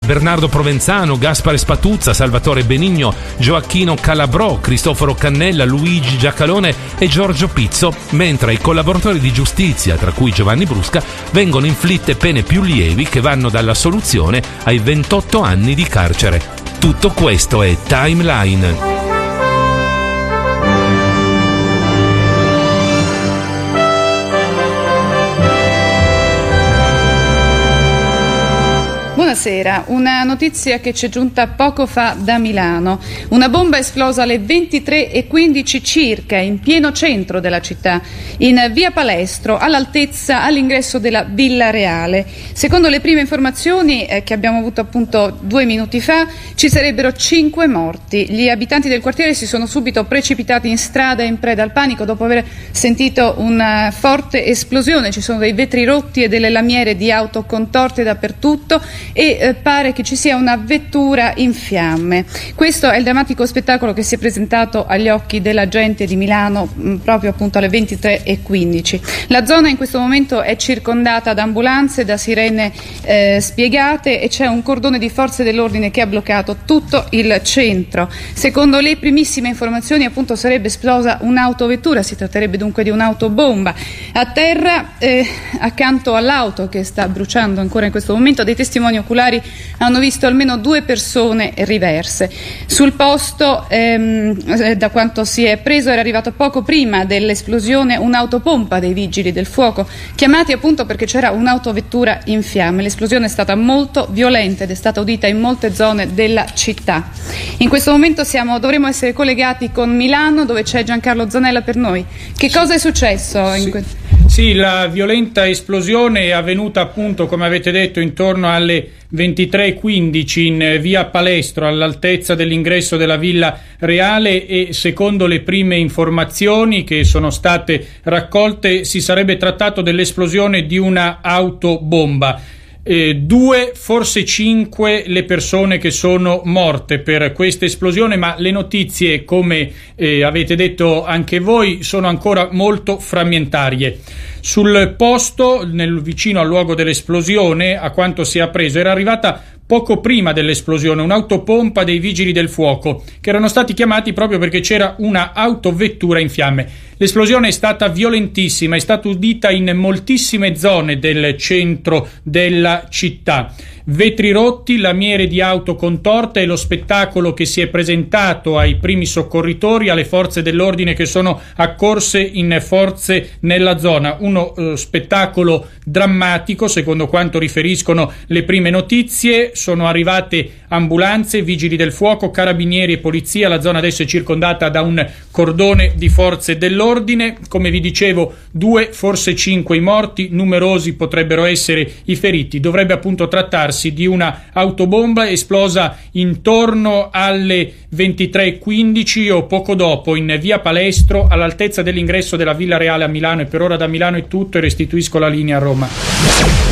Bernardo Provenzano, Gaspare Spatuzza, Salvatore Benigno, Gioacchino Calabrò, Cristoforo Cannella, Luigi Giacalone e Giorgio Pizzo, mentre ai collaboratori di giustizia, tra cui Giovanni Brusca, vengono inflitte pene più lievi che vanno dall'assoluzione ai 28 anni di carcere. Tutto questo è Timeline. Buonasera, una notizia che ci è giunta poco fa da Milano. Una bomba è esplosa alle 23:15 circa in pieno centro della città, in via Palestro, all'ingresso della Villa Reale. Secondo le prime informazioni che abbiamo avuto appunto 2 minuti fa, ci sarebbero 5 morti. Gli abitanti del quartiere si sono subito precipitati in strada in preda al panico dopo aver sentito una forte esplosione. Ci sono dei vetri rotti e delle lamiere di auto contorte dappertutto e pare che ci sia una vettura in fiamme. Questo è il drammatico spettacolo che si è presentato agli occhi della gente di Milano proprio appunto alle 23:15. La zona in questo momento è circondata da ambulanze, da sirene spiegate e c'è un cordone di forze dell'ordine che ha bloccato tutto il centro. Secondo le primissime informazioni appunto sarebbe esplosa un'autovettura, si tratterebbe dunque di un'autobomba. A terra accanto all'auto che sta bruciando ancora in questo momento, dei testimoni oculari hanno visto almeno 2 persone riverse. Sul posto, da quanto si è preso, era arrivato poco prima dell'esplosione un'autopompa dei vigili del fuoco, chiamati appunto perché c'era un'autovettura in fiamme. L'esplosione è stata molto violenta ed è stata udita in molte zone della città. In questo momento dovremo essere collegati con Milano, dove c'è Giancarlo Zanella per noi. Che cosa è successo? Sì, la violenta esplosione è avvenuta appunto, come avete detto, intorno alle 23:15 in via Palestro, all'altezza dell'ingresso della Villa Reale, e secondo le prime informazioni che sono state raccolte si sarebbe trattato dell'esplosione di una autobomba. 2, forse 5 le persone che sono morte per questa esplosione, ma le notizie, come avete detto anche voi, sono ancora molto frammentarie. Sul posto, vicino al luogo dell'esplosione, a quanto si è appreso, era arrivata poco prima dell'esplosione un'autopompa dei vigili del fuoco, che erano stati chiamati proprio perché c'era una autovettura in fiamme. L'esplosione è stata violentissima, è stata udita in moltissime zone del centro della città. Vetri rotti, lamiere di auto contorte e lo spettacolo che si è presentato ai primi soccorritori, alle forze dell'ordine che sono accorse in forze nella zona. Uno spettacolo drammatico, secondo quanto riferiscono le prime notizie. Sono arrivate ambulanze, vigili del fuoco, carabinieri e polizia. La zona adesso è circondata da un cordone di forze dell'ordine. Come vi dicevo, 2, forse 5 i morti, numerosi potrebbero essere i feriti. Dovrebbe appunto trattarsi di una autobomba esplosa intorno alle 23:15 o poco dopo in via Palestro, all'altezza dell'ingresso della Villa Reale a Milano. E per ora da Milano è tutto e restituisco la linea a Roma.